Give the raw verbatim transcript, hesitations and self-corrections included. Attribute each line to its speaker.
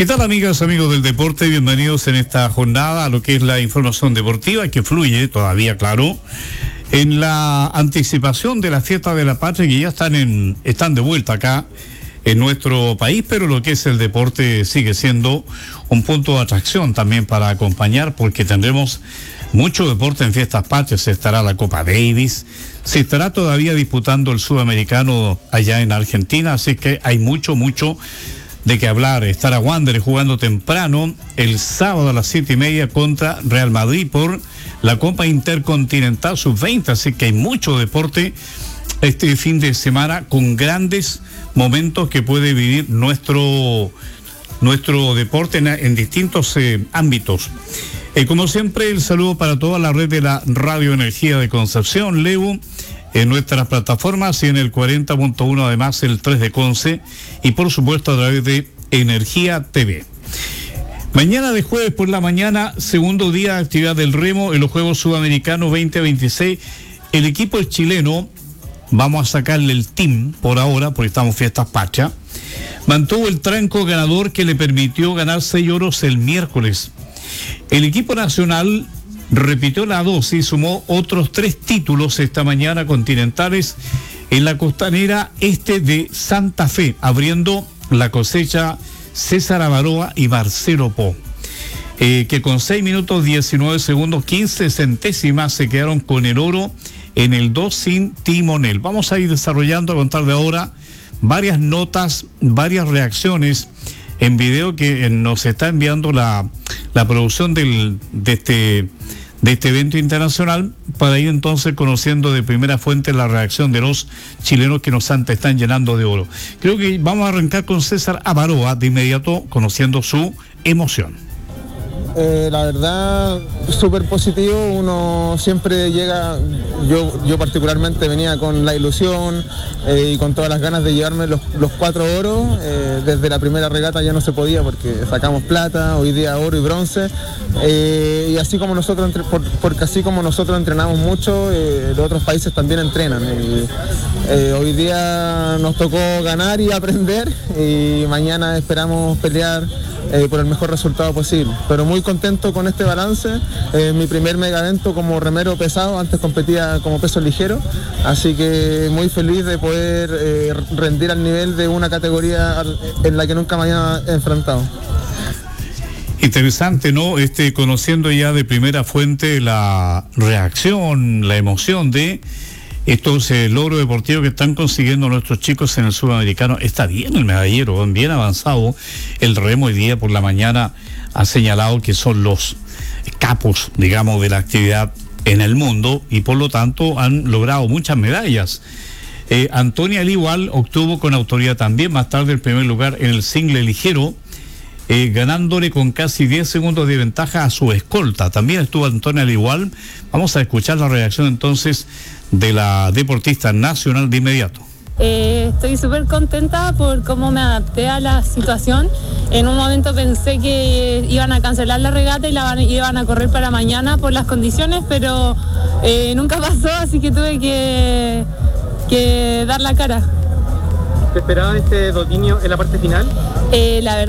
Speaker 1: ¿Qué tal, amigas, amigos del deporte? Bienvenidos en esta jornada a lo que es la información deportiva que fluye todavía, claro, en la anticipación de la fiesta de la patria, que ya están en están de vuelta acá en nuestro país, pero lo que es el deporte sigue siendo un punto de atracción también para acompañar, porque tendremos mucho deporte en fiestas patrias. Estará la Copa Davis, se estará todavía disputando el sudamericano allá en Argentina, así que hay mucho, mucho de qué hablar. Estará Wanderers jugando temprano el sábado a las siete y media contra Real Madrid por la Copa Intercontinental sub veinte, así que hay mucho deporte este fin de semana con grandes momentos que puede vivir nuestro, nuestro deporte en, en distintos eh, ámbitos. Eh, como siempre, el saludo para toda la red de la Radio Energía de Concepción, Levo, en nuestras plataformas y en el cuarenta punto uno, además el tres de Conce, y por supuesto a través de Energía T V. Mañana de jueves por la mañana, segundo día de actividad del remo en los Juegos Sudamericanos veinte veintiséis. El equipo chileno, vamos a sacarle el team por ahora, porque estamos fiestas pacha, mantuvo el tranco ganador que le permitió ganar seis oros el miércoles. El equipo nacional repitió la dosis, sumó otros tres títulos esta mañana continentales en la costanera este de Santa Fe, abriendo la cosecha César Avaroa y Marcelo Po, eh, que con seis minutos diecinueve segundos quince centésimas se quedaron con el oro en el dos sin timonel. Vamos a ir desarrollando a contar de ahora varias notas, varias reacciones en video que nos está enviando la, la producción del, de este de este evento internacional, para ir entonces conociendo de primera fuente la reacción de los chilenos que nos están llenando de oro. Creo que vamos a arrancar con César Avaroa de inmediato, conociendo su emoción.
Speaker 2: Eh, la verdad, súper positivo. Uno siempre llega, yo, yo particularmente venía con la ilusión eh, y con todas las ganas de llevarme los, los cuatro oros. Eh, desde la primera regata ya no se podía porque sacamos plata, hoy día oro y bronce. Eh, y así como nosotros, entre, por, porque así como nosotros entrenamos mucho, eh, los otros países también entrenan. Y, eh, hoy día nos tocó ganar y aprender, y mañana esperamos pelear Eh, por el mejor resultado posible, pero muy contento con este balance. Eh, mi primer mega evento como remero pesado, antes competía como peso ligero, así que muy feliz de poder eh, rendir al nivel de una categoría en la que nunca me había enfrentado.
Speaker 1: Interesante, ¿no? Este, conociendo ya de primera fuente la reacción, la emoción de estos eh, logros deportivos que están consiguiendo nuestros chicos en el sudamericano. Está bien el medallero, bien avanzado. El remo hoy día por la mañana ha señalado que son los capos, digamos, de la actividad en el mundo, y por lo tanto han logrado muchas medallas. Eh, Antonia al igual obtuvo con autoridad también más tarde el primer lugar en el single ligero, Eh, ganándole con casi diez segundos de ventaja a su escolta. También estuvo Antonia al igual. Vamos a escuchar la reacción entonces de la deportista nacional de inmediato.
Speaker 3: Eh, estoy súper contenta por cómo me adapté a la situación. En un momento pensé que iban a cancelar la regata y la van, iban a correr para mañana por las condiciones, pero eh, nunca pasó, así que tuve que, que dar la cara.
Speaker 4: ¿Te esperaba este dominio en la parte final?
Speaker 3: Eh, la verdad